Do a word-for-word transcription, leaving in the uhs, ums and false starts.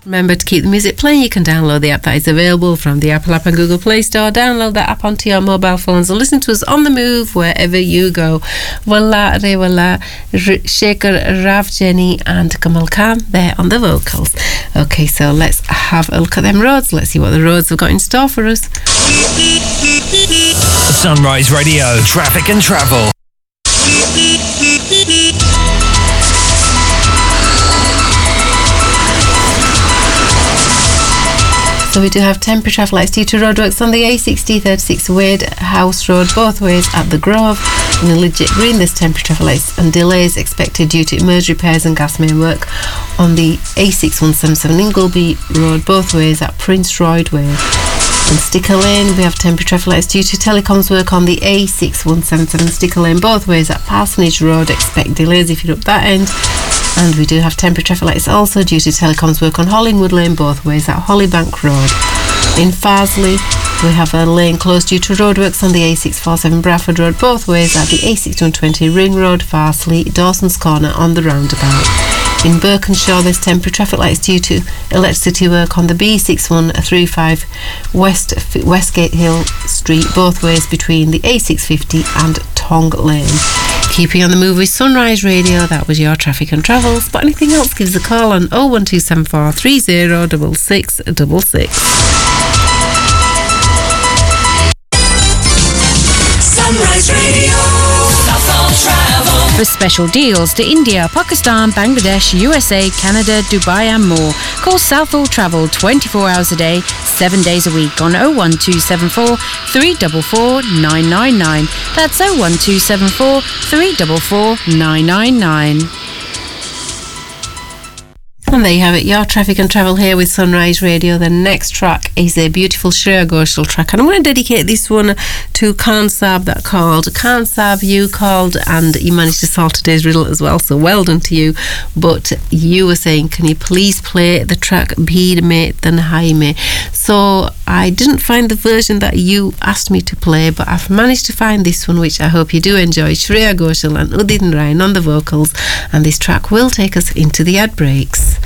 Remember to keep the music playing. You can download the app that is available from the Apple App and Google Play Store. Download that app onto your mobile phones and listen to us on the move wherever you go. Walla Re Walla, Shekhar Ravjani and Kamal Khan there on the vocals. Okay, so let's have a look at them roads. Let's see what the roads have got in store for us. Sunrise Radio, traffic and travel. So we do have temporary traffic lights due to roadworks on the A sixty, thirty-six Wade House Road, both ways at the Grove. In the Legit Green, there's temporary traffic lights and delays expected due to emergency repairs and gas main work on the A six one seven seven Ingleby Road, both ways at Prince Royd Way. In Sticker Lane, we have temporary traffic lights due to telecoms work on the A six one seven seven Sticker Lane, both ways at Parsonage Road. Expect delays if you're up that end. And we do have temporary traffic lights also due to telecoms work on Hollingwood Lane, both ways at Hollybank Road. In Farsley, we have a lane closed due to roadworks on the A six forty-seven Bradford Road, both ways at the A six one twenty Ring Road, Farsley, Dawson's Corner on the roundabout. In Birkenshaw, there's temporary traffic lights due to electricity work on the B six one thirty-five West Westgate Hill Street, both ways between the A six fifty and Tong Lane. Keeping on the move with Sunrise Radio, that was your traffic and travels. But anything else, give us a call on oh one two seven four three oh six six six six. Sunrise Radio, Southall Travel. For special deals to India, Pakistan, Bangladesh, U S A, Canada, Dubai and more, call Southall Travel twenty-four hours a day, seven days a week on oh one two seven four three four four nine nine nine. That's oh one two seven four three four four nine nine nine. And there you have it, your traffic and travel here with Sunrise Radio. The next track is a beautiful Shreya Ghoshal track, and I'm going to dedicate this one to Khan Saab that called. Khan Saab, you called and you managed to solve today's riddle as well, so well done to you. But you were saying, can you please play the track Bheed Mein Tanhai Mein? So I didn't find the version that you asked me to play, but I've managed to find this one, which I hope you do enjoy. Shreya Ghoshal and Udit Narayan on the vocals, and this track will take us into the ad breaks.